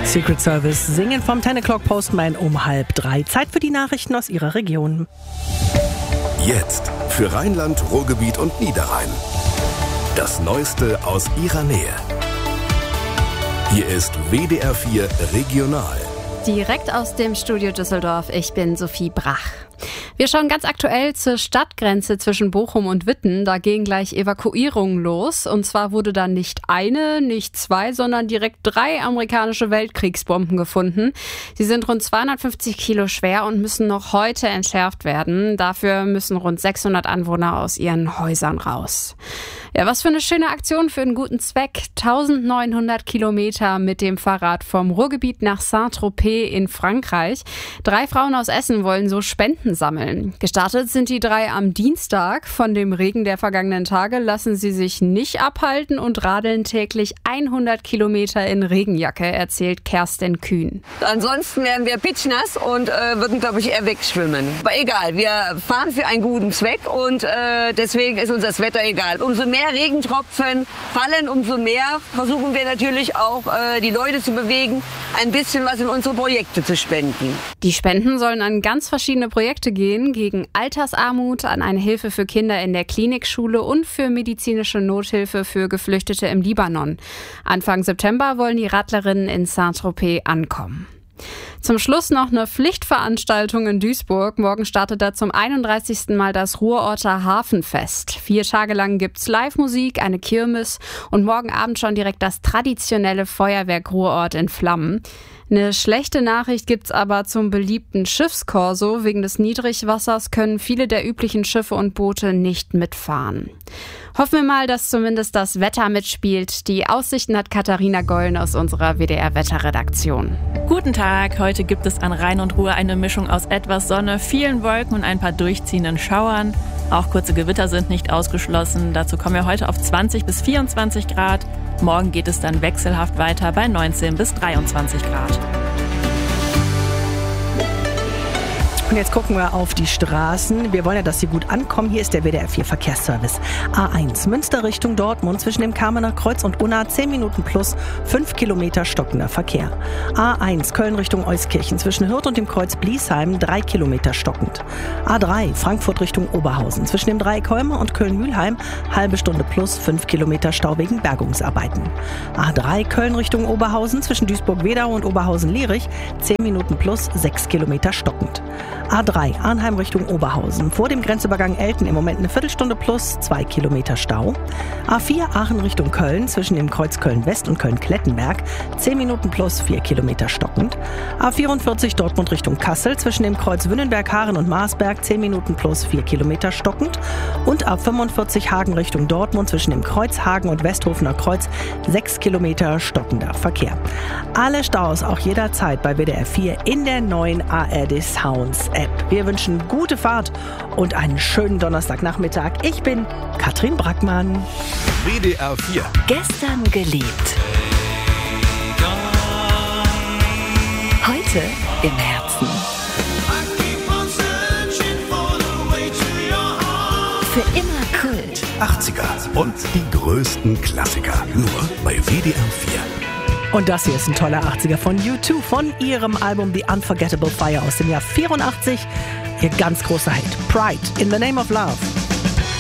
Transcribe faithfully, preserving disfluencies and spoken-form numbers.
Secret Service singen vom ten O'Clock Postman um halb drei. Zeit für die Nachrichten aus Ihrer Region. Jetzt für Rheinland, Ruhrgebiet und Niederrhein. Das Neueste aus Ihrer Nähe. Hier ist W D R vier Regional. Direkt aus dem Studio Düsseldorf, ich bin Sophie Brach. Wir schauen ganz aktuell zur Stadtgrenze zwischen Bochum und Witten. Da gehen gleich Evakuierungen los. Und zwar wurde da nicht eine, nicht zwei, sondern direkt drei amerikanische Weltkriegsbomben gefunden. Sie sind rund zweihundertfünfzig Kilo schwer und müssen noch heute entschärft werden. Dafür müssen rund sechshundert Anwohner aus ihren Häusern raus. Ja, was für eine schöne Aktion für einen guten Zweck. neunzehnhundert Kilometer mit dem Fahrrad vom Ruhrgebiet nach Saint-Tropez in Frankreich. Drei Frauen aus Essen wollen so Spenden sammeln. Gestartet sind die drei am Dienstag. Von dem Regen der vergangenen Tage lassen sie sich nicht abhalten und radeln täglich hundert Kilometer in Regenjacke, erzählt Kerstin Kühn. Ansonsten wären wir pitschnass und äh, würden, glaube ich, eher wegschwimmen. Aber egal, wir fahren für einen guten Zweck und äh, deswegen ist uns das Wetter egal. Umso mehr Regentropfen fallen, umso mehr versuchen wir natürlich auch, äh, die Leute zu bewegen, ein bisschen was in unsere Projekte zu spenden. Die Spenden sollen an ganz verschiedene Projekte gehen, gegen Altersarmut, an eine Hilfe für Kinder in der Klinikschule und für medizinische Nothilfe für Geflüchtete im Libanon. Anfang September wollen die Radlerinnen in Saint-Tropez ankommen. Zum Schluss noch eine Pflichtveranstaltung in Duisburg. Morgen startet da zum einunddreißigsten Mal das Ruhrorter Hafenfest. Vier Tage lang gibt's Live-Musik, eine Kirmes und morgen Abend schon direkt das traditionelle Feuerwerk Ruhrort in Flammen. Eine schlechte Nachricht gibt's aber zum beliebten Schiffskorso. Wegen des Niedrigwassers können viele der üblichen Schiffe und Boote nicht mitfahren. Hoffen wir mal, dass zumindest das Wetter mitspielt. Die Aussichten hat Katharina Gollen aus unserer W D R-Wetterredaktion. Guten Tag, heute gibt es an Rhein und Ruhr eine Mischung aus etwas Sonne, vielen Wolken und ein paar durchziehenden Schauern. Auch kurze Gewitter sind nicht ausgeschlossen. Dazu kommen wir heute auf zwanzig bis vierundzwanzig Grad. Morgen geht es dann wechselhaft weiter bei neunzehn bis dreiundzwanzig Grad. Und jetzt gucken wir auf die Straßen. Wir wollen ja, dass sie gut ankommen. Hier ist der W D R vier Verkehrsservice. A eins Münster Richtung Dortmund zwischen dem Kamener Kreuz und Unna zehn Minuten plus fünf Kilometer stockender Verkehr. A eins Köln Richtung Euskirchen zwischen Hürth und dem Kreuz Bliesheim drei Kilometer stockend. A drei Frankfurt Richtung Oberhausen zwischen dem Dreieck Holme und Köln-Mühlheim halbe Stunde plus fünf Kilometer Stau wegen Bergungsarbeiten. A drei Köln Richtung Oberhausen zwischen Duisburg-Wedau und Oberhausen-Lierich zehn Minuten plus sechs Kilometer stockend. A drei Arnheim Richtung Oberhausen. Vor dem Grenzübergang Elten im Moment eine Viertelstunde plus zwei Kilometer Stau. A vier Aachen Richtung Köln zwischen dem Kreuz Köln-West und Köln-Klettenberg zehn Minuten plus vier Kilometer stockend. A vierundvierzig Dortmund Richtung Kassel zwischen dem Kreuz Wünnenberg-Haaren und Marsberg zehn Minuten plus vier Kilometer stockend. Und A fünfundvierzig Hagen Richtung Dortmund zwischen dem Kreuz Hagen und Westhofener Kreuz sechs Kilometer stockender Verkehr. Alle Staus auch jederzeit bei W D R vier in der neuen A R D Sounds App. Wir wünschen gute Fahrt und einen schönen Donnerstagnachmittag. Ich bin Katrin Brackmann. W D R vier. Gestern geliebt. Heute im Herzen. Für immer Kult. achtziger und die größten Klassiker. Nur bei W D R vier. Und das hier ist ein toller achtziger von U zwei von ihrem Album The Unforgettable Fire aus dem Jahr vierundachtzig. Ihr ganz großer Hit. Pride in the Name of Love.